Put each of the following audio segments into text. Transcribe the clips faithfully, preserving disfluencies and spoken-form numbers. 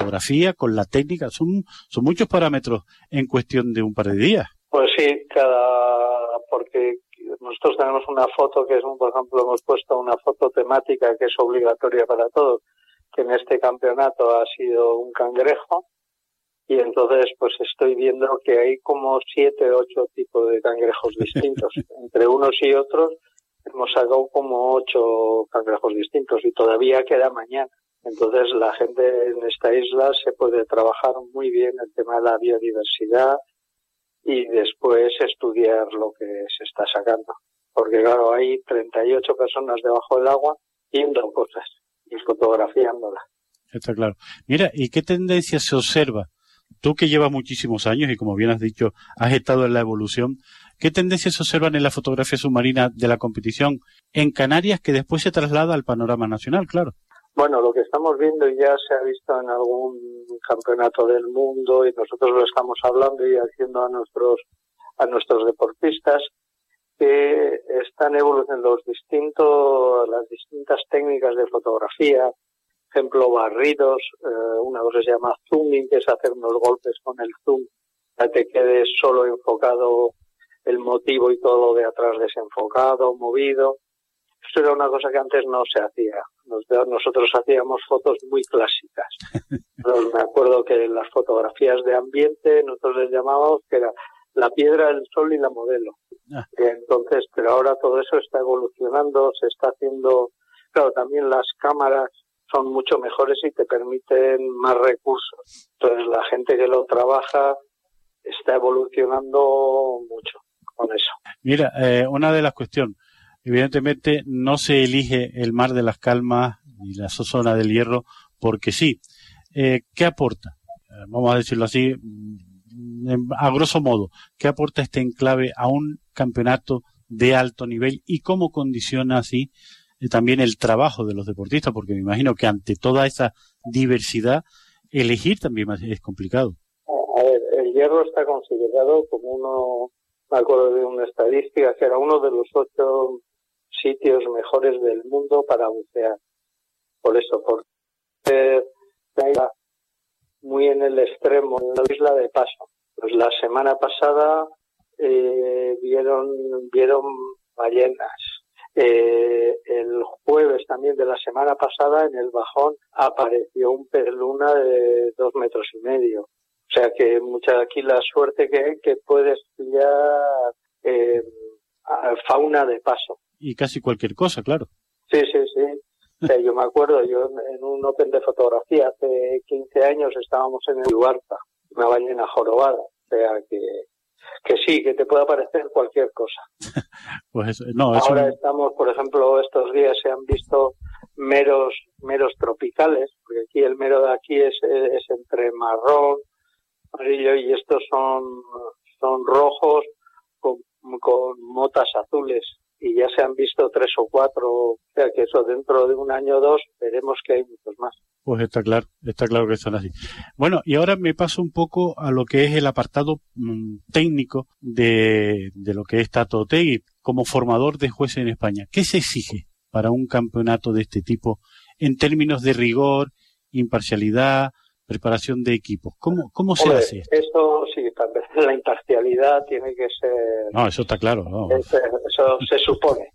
fotografía, con la técnica, son, son muchos parámetros en cuestión de un par de días. Pues sí, cada, porque nosotros tenemos una foto que es, un, por ejemplo, hemos puesto una foto temática que es obligatoria para todos, que en este campeonato ha sido un cangrejo, y entonces pues estoy viendo que hay como siete, ocho tipos de cangrejos distintos. Entre unos y otros hemos sacado como ocho cangrejos distintos y todavía queda mañana. Entonces la gente en esta isla se puede trabajar muy bien el tema de la biodiversidad y después estudiar lo que se está sacando. Porque claro, hay treinta y ocho personas debajo del agua viendo cosas y fotografiándolas. Está claro. Mira, ¿y qué tendencia se observa? Tú que llevas muchísimos años y como bien has dicho, has estado en la evolución, ¿qué tendencias se observan en la fotografía submarina de la competición en Canarias que después se traslada al panorama nacional, claro? Bueno, lo que estamos viendo y ya se ha visto en algún campeonato del mundo y nosotros lo estamos hablando y haciendo a nuestros a nuestros deportistas, que están evolucionando los distintos, las distintas técnicas de fotografía. Ejemplo, barridos, eh, una cosa se llama zooming, que es hacer unos golpes con el zoom, para que te quede solo enfocado el motivo y todo lo de atrás desenfocado, movido. Esto era una cosa que antes no se hacía. Nos, nosotros hacíamos fotos muy clásicas. Entonces, me acuerdo que las fotografías de ambiente, nosotros les llamábamos que era la piedra, el sol y la modelo. Ah. Entonces, pero ahora todo eso está evolucionando, se está haciendo, claro, también las cámaras son mucho mejores y te permiten más recursos. Entonces la gente que lo trabaja está evolucionando mucho con eso. Mira, eh, una de las cuestiones, evidentemente no se elige el mar de las calmas ni la zona del hierro porque sí. Eh, ¿Qué aporta? Eh, vamos a decirlo así, a grosso modo, ¿qué aporta este enclave a un campeonato de alto nivel y cómo condiciona así también el trabajo de los deportistas? Porque me imagino que ante toda esa diversidad, elegir también es complicado. A ver, el hierro está considerado como uno, me acuerdo de una estadística, que era uno de los ocho sitios mejores del mundo para bucear. Por eso, por ser muy en el extremo de la isla de Paso. Pues la semana pasada eh, vieron, vieron ballenas. Eh, el jueves también de la semana pasada en el Bajón apareció un pez luna de dos metros y medio. O sea que mucha aquí la suerte que hay que puedes pillar eh, fauna de paso. Y casi cualquier cosa, claro. Sí, sí, sí. O sea, yo me acuerdo, yo en un Open de fotografía hace quince años estábamos en el Huarta, una ballena jorobada. O sea que que sí, que te pueda parecer cualquier cosa. Pues eso, no, eso... Ahora estamos, por ejemplo, estos días se han visto meros meros tropicales, porque aquí el mero de aquí es, es entre marrón, amarillo, y estos son son rojos con, con motas azules, y ya se han visto tres o cuatro, o sea que eso dentro de un año o dos veremos que hay muchos más. Pues está claro, está claro que son así. Bueno, y ahora me paso un poco a lo que es el apartado mmm, técnico de, de lo que es Tato Otegui como formador de jueces en España. ¿Qué se exige para un campeonato de este tipo en términos de rigor, imparcialidad, preparación de equipos? ¿Cómo, cómo se Hombre, hace esto? Eso sí, tal vez la imparcialidad tiene que ser... No, eso está claro. No. Eso, eso se supone.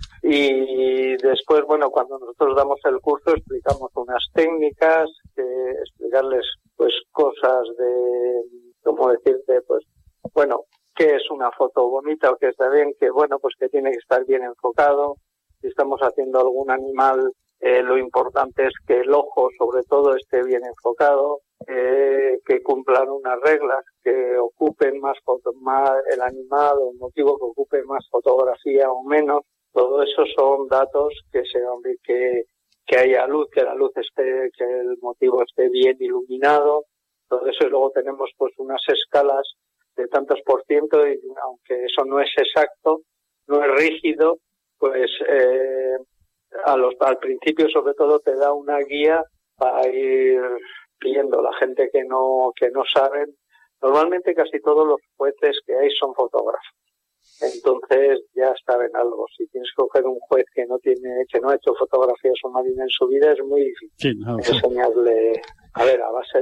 Y después, bueno, cuando nosotros damos el curso explicamos unas técnicas, que explicarles pues cosas de, ¿cómo decirte? Pues, bueno, qué es una foto bonita o que está bien, que bueno, pues que tiene que estar bien enfocado. Si estamos haciendo algún animal, eh, lo importante es que el ojo, sobre todo, esté bien enfocado, eh, que cumplan unas reglas, que ocupen más, foto, más el animal o el motivo que ocupe más fotografía o menos. Todo eso son datos que se que que haya luz, que la luz esté, que el motivo esté bien iluminado. Todo eso, y luego tenemos pues unas escalas de tantos por ciento, y aunque eso no es exacto, no es rígido, pues eh, a los al principio sobre todo te da una guía para ir viendo. La gente que no que no saben, normalmente casi todos los jueces que hay son fotógrafos, entonces ya saben algo. Si tienes que coger un juez que no tiene que no ha hecho fotografía submarina en su vida, es muy difícil sí, no, enseñarle, a ver, a base